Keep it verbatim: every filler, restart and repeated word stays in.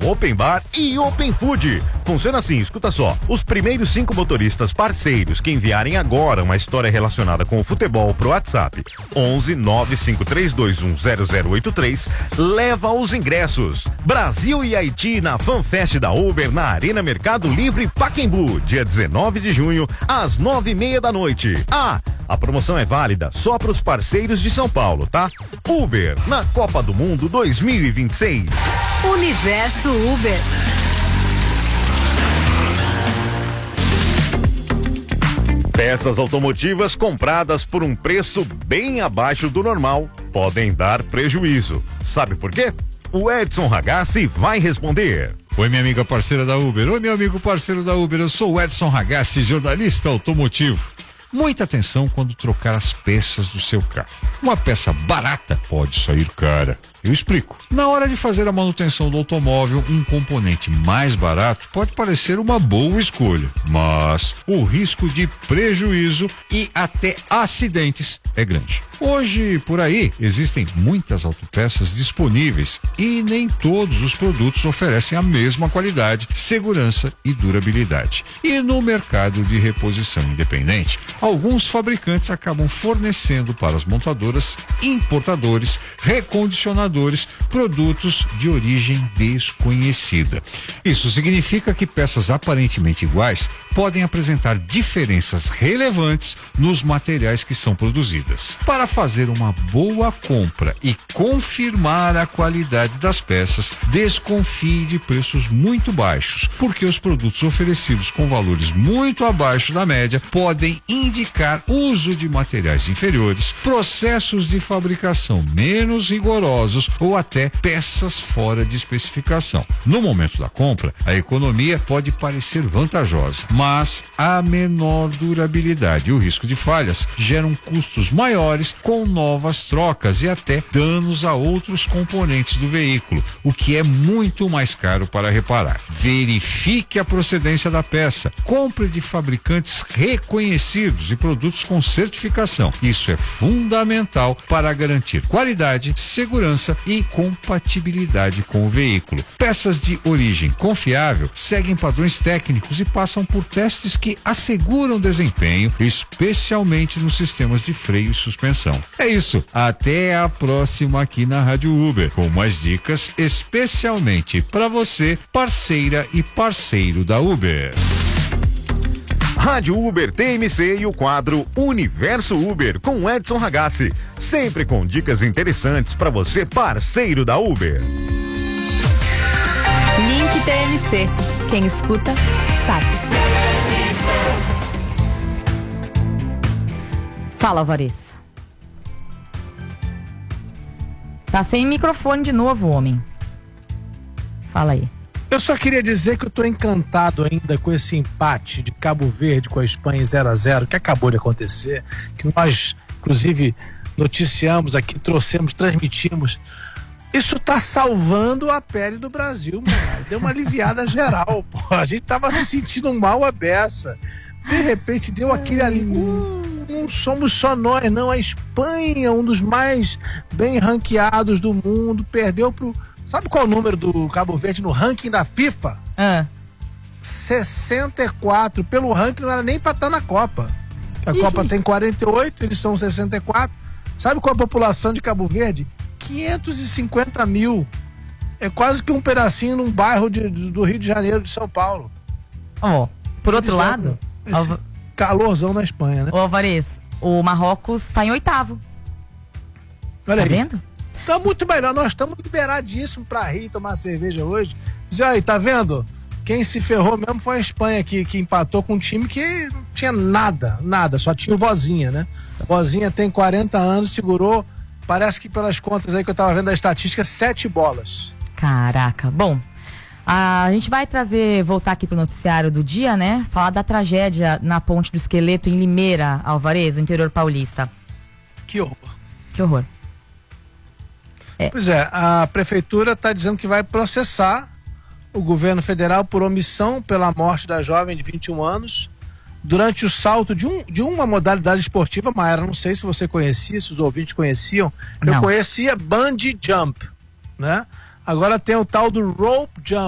open bar e open food. Funciona assim, escuta só. Os primeiros cinco motoristas parceiros que enviarem agora uma história relacionada com o futebol pro WhatsApp onze nove cinco três dois um zero zero oito três leva os ingressos. Brasil e Haiti na FanFest da Uber na Arena Mercado Livre Pacaembu, dia dezenove de junho, às nove e meia da noite. Ah, a promoção é válida só para os parceiros de São Paulo, tá? Uber na Copa do Mundo dois mil e vinte e seis. Universo Uber. Peças automotivas compradas por um preço bem abaixo do normal podem dar prejuízo. Sabe por quê? O Edson Ragazzi vai responder. Oi, minha amiga parceira da Uber. Oi, meu amigo parceiro da Uber. Eu sou o Edson Ragazzi, jornalista automotivo. Muita atenção quando trocar as peças do seu carro. Uma peça barata pode sair cara. Eu explico. Na hora de fazer a manutenção do automóvel, um componente mais barato pode parecer uma boa escolha, mas o risco de prejuízo e até acidentes é grande. Hoje, por aí, existem muitas autopeças disponíveis e nem todos os produtos oferecem a mesma qualidade, segurança e durabilidade. E no mercado de reposição independente, alguns fabricantes acabam fornecendo para as montadoras, importadores, recondicionadores, produtos de origem desconhecida. Isso significa que peças aparentemente iguais podem apresentar diferenças relevantes nos materiais que são produzidas. Para fazer uma boa compra e confirmar a qualidade das peças, desconfie de preços muito baixos, porque os produtos oferecidos com valores muito abaixo da média podem indicar uso de materiais inferiores, processos de fabricação menos rigorosos ou até peças fora de especificação. No momento da compra, a economia pode parecer vantajosa, mas a menor durabilidade e o risco de falhas geram custos maiores com novas trocas e até danos a outros componentes do veículo, o que é muito mais caro para reparar. Verifique a procedência da peça, compre de fabricantes reconhecidos e produtos com certificação. Isso é fundamental para garantir qualidade, segurança e compatibilidade com o veículo. Peças de origem confiável seguem padrões técnicos e passam por testes que asseguram desempenho, especialmente nos sistemas de freio e suspensão. É isso, até a próxima aqui na Rádio Uber, com mais dicas especialmente para você, parceira e parceiro da Uber. Rádio Uber T M C e o quadro Universo Uber com Edson Ragazzi, sempre com dicas interessantes para você, parceiro da Uber. Link T M C. Quem escuta, sabe. Fala, Alvarez. Tá sem microfone de novo, homem. Fala aí. Eu só queria dizer que eu tô encantado ainda com esse empate de Cabo Verde com a Espanha em zero a zero, que acabou de acontecer, que nós, inclusive, noticiamos aqui, trouxemos, transmitimos. Isso tá salvando a pele do Brasil, mano. Deu uma aliviada geral, pô. A gente tava se sentindo mal a beça. De repente deu aquele alívio. Hum, não somos só nós, não. A Espanha, um dos mais bem ranqueados do mundo, perdeu pro... Sabe qual é o número do Cabo Verde no ranking da FIFA? Ah. sessenta e quatro. Pelo ranking não era nem pra estar na Copa. A Copa tem quarenta e oito, eles são sessenta e quatro. Sabe qual é a população de Cabo Verde? quinhentos e cinquenta mil. É quase que um pedacinho num bairro de, do Rio de Janeiro, de São Paulo. Ó, oh, por outro lado... Esse Alva... calorzão na Espanha, né? Ô, Alvarez, o Marrocos tá em oitavo. Olha tá aí. vendo? Tá muito melhor, nós estamos liberadíssimos pra rir e tomar cerveja hoje. Diz aí, tá vendo? Quem se ferrou mesmo foi a Espanha, que, que empatou com um time que não tinha nada, nada, só tinha o Vozinha, né? Vozinha tem quarenta anos, segurou, parece que pelas contas aí que eu tava vendo a estatística, sete bolas. Caraca, bom, a gente vai trazer, voltar aqui pro noticiário do dia, né? Falar da tragédia na Ponte do Esqueleto em Limeira, Alvarez, no interior paulista. Que horror. Que horror. É. Pois é, a prefeitura está dizendo que vai processar o governo federal por omissão pela morte da jovem de vinte e um anos durante o salto de, um, de uma modalidade esportiva. Maera, não sei se você conhecia, se os ouvintes conheciam. Eu não. conhecia bungee jump, né? Agora tem o tal do rope jump.